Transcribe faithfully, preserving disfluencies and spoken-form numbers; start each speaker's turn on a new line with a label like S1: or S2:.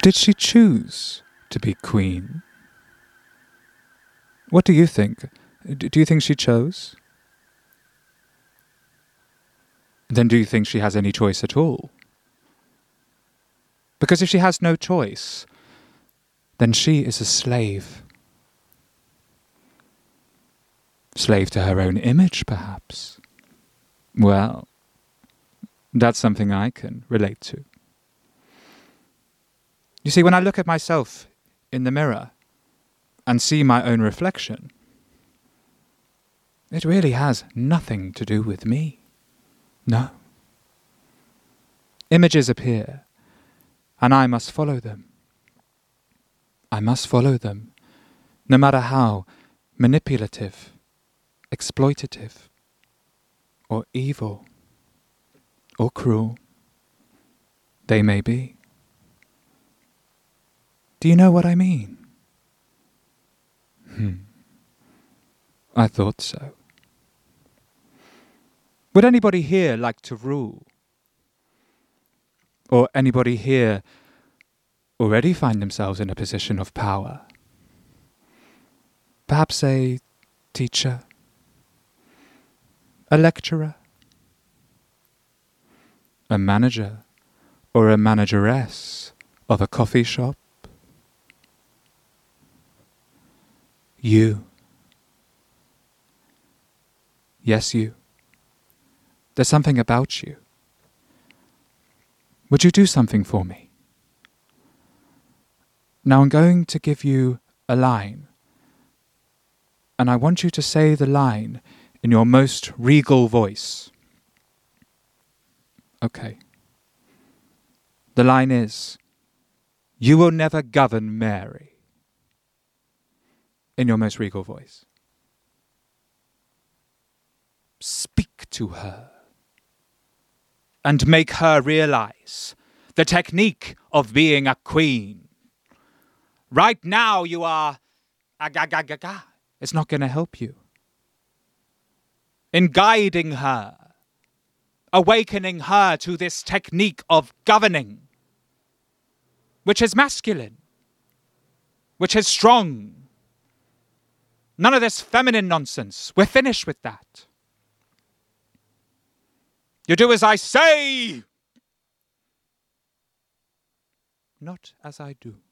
S1: Did she choose to be queen? What do you think? Do you think she chose? Then do you think she has any choice at all? Because if she has no choice, then she is a slave. Slave to her own image, perhaps. Well, that's something I can relate to. You see, when I look at myself in the mirror and see my own reflection, it really has nothing to do with me. No. Images appear, and I must follow them. I must follow them, no matter how manipulative, exploitative, or evil, or cruel they may be. Do you know what I mean? Hmm. I thought so. Would anybody here like to rule? Or anybody here already find themselves in a position of power? Perhaps a teacher? A lecturer? A manager? Or a manageress of a coffee shop? You. Yes, you. There's something about you. Would you do something for me? Now I'm going to give you a line, and I want you to say the line in your most regal voice. Okay. The line is, "You will never govern Mary," in your most regal voice. Speak to her and make her realize the technique of being a queen. Right now you are agagagaga. It's not going to help you. In guiding her, awakening her to this technique of governing, which is masculine, which is strong. None of this feminine nonsense. We're finished with that. You do as I say, not as I do.